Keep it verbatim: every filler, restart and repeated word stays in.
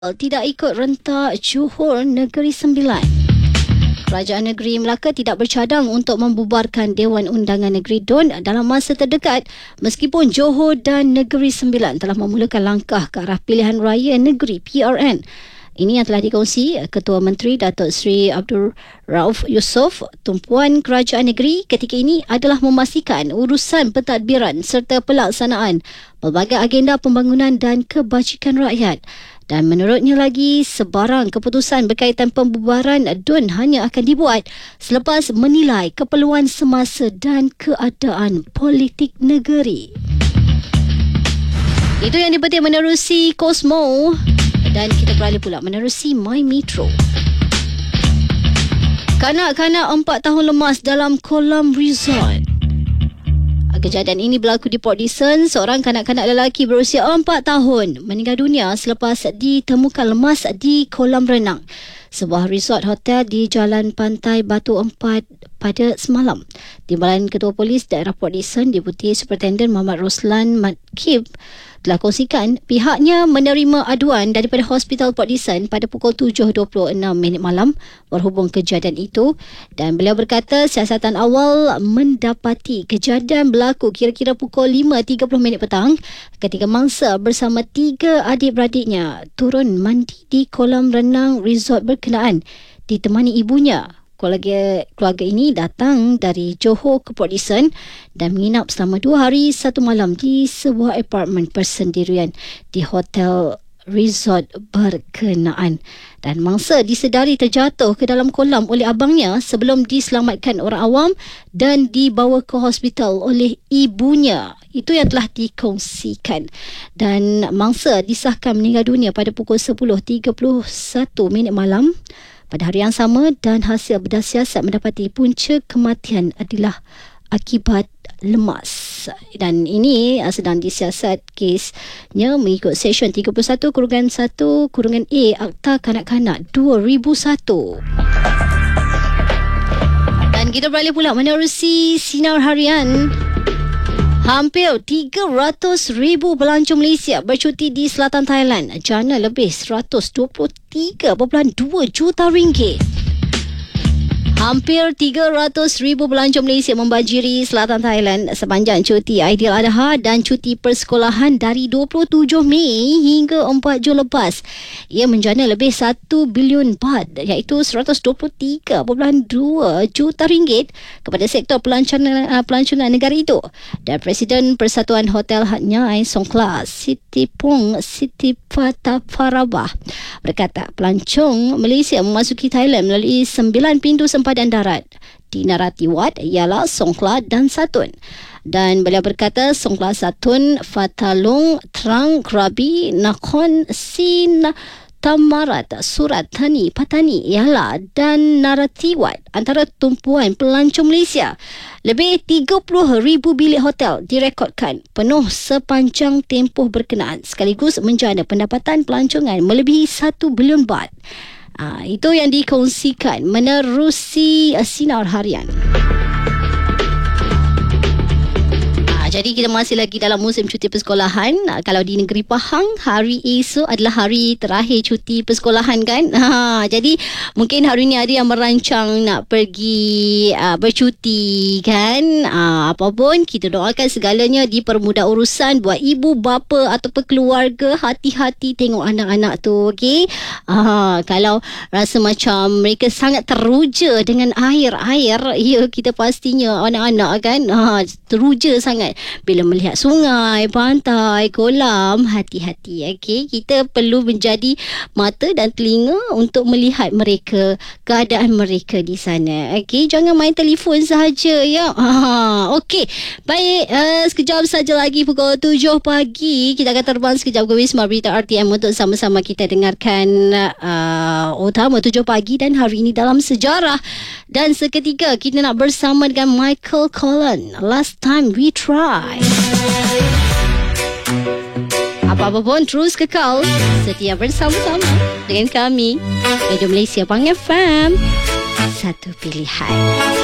tidak ikut rentak Johor Negeri Sembilan. Kerajaan Negeri Melaka tidak bercadang untuk membubarkan Dewan Undangan Negeri D U N dalam masa terdekat meskipun Johor dan Negeri Sembilan telah memulakan langkah ke arah pilihan raya negeri P R N. Ini yang telah dikongsi Ketua Menteri Datuk Seri Abdul Rauf Yusof. Tumpuan kerajaan negeri ketika ini adalah memastikan urusan pentadbiran serta pelaksanaan pelbagai agenda pembangunan dan kebajikan rakyat. Dan menurutnya lagi, sebarang keputusan berkaitan pembubaran D U N hanya akan dibuat selepas menilai keperluan semasa dan keadaan politik negeri. Itu yang dipetik menerusi Cosmo. Dan kita beralih pula menerusi My Metro. Kanak-kanak empat tahun lemas dalam kolam resort. Kejadian ini berlaku di Port Dickson. Seorang kanak-kanak lelaki berusia empat tahun meninggal dunia selepas ditemukan lemas di kolam renang sebuah resort hotel di Jalan Pantai Batu Empat pada semalam. Timbalan Ketua Polis Daerah Port Dickson, Deputi Superintendent Muhammad Roslan Matkib, telah kongsikan pihaknya menerima aduan daripada Hospital Port Dickson pada pukul tujuh dua puluh enam minit malam berhubung kejadian itu, dan beliau berkata siasatan awal mendapati kejadian berlaku kira-kira pukul lima tiga puluh minit petang ketika mangsa bersama tiga adik-beradiknya turun mandi di kolam renang resort berkenaan ditemani ibunya. Keluarga, keluarga ini datang dari Johor ke Port Dickson dan menginap selama dua hari satu malam di sebuah apartmen persendirian di hotel resort berkenaan. Dan mangsa disedari terjatuh ke dalam kolam oleh abangnya sebelum diselamatkan orang awam dan dibawa ke hospital oleh ibunya. Itu yang telah dikongsikan. Dan mangsa disahkan meninggal dunia pada pukul sepuluh tiga puluh satu minit malam pada hari yang sama, dan hasil bedah siasat mendapati punca kematian adalah akibat lemas. Dan ini sedang disiasat kesnya mengikut Seksyen tiga puluh satu kurungan satu kurungan A Akta Kanak-Kanak dua ribu satu. Dan kita beralih pula menerusi Sinar Harian. Hampir tiga ratus ribu pelancong Malaysia bercuti di selatan Thailand. Jana lebih seratus dua puluh tiga perpuluhan dua juta ringgit. Hampir tiga ratus ribu pelancong Malaysia membanjiri selatan Thailand sepanjang cuti Aidiladha dan cuti persekolahan dari dua puluh tujuh Mei hingga empat Jun lepas. Ia menjana lebih satu bilion baht iaitu seratus dua puluh tiga perpuluhan dua juta ringgit kepada sektor pelancongan, pelancongan negara itu. Dan Presiden Persatuan Hotel Hatnyai Songkhla, Siti Pong Siti Pataparabah berkata pelancong Malaysia memasuki Thailand melalui sembilan pintu sempadan darat di Narathiwat ialah Songkhla dan Satun. Dan beliau berkata Songkhla, Satun, Fatalung, Trang, Krabi, Nakhon, Sin, Tamarat, Surat, Thani, Patani, Yala dan Narathiwat antara tumpuan pelancong Malaysia. Lebih tiga puluh ribu bilik hotel direkodkan penuh sepanjang tempoh berkenaan sekaligus menjana pendapatan pelancongan melebihi satu bilion baht. Ha, itu yang dikongsikan menerusi Sinar Harian. Jadi kita masih lagi dalam musim cuti persekolahan. Kalau di negeri Pahang, hari esok adalah hari terakhir cuti persekolahan kan. Ha, jadi mungkin hari ni ada yang merancang nak pergi uh, bercuti kan. Uh, apapun, kita doakan segalanya dipermudah urusan buat ibu bapa ataupun keluarga. Hati-hati tengok anak-anak tu, okey. Uh, kalau rasa macam mereka sangat teruja dengan air-air, ya kita pastinya anak-anak kan uh, teruja sangat bila melihat sungai, pantai, kolam. Hati-hati, okey. Kita perlu menjadi mata dan telinga untuk melihat mereka, keadaan mereka di sana. Okey, jangan main telefon sahaja ya. Ha, okey. Baik, uh, sekejap saja lagi pukul tujuh pagi kita akan terbang sekejap ke Wisma Berita R T M untuk sama-sama kita dengarkan uh, utama tujuh pagi dan hari ini dalam sejarah. Dan seketika kita nak bersama dengan Michael Collin, Last Time We Try. Apa-apa pun terus kekal setia bersama-sama dengan kami Radio Malaysia Pang F M, satu pilihan.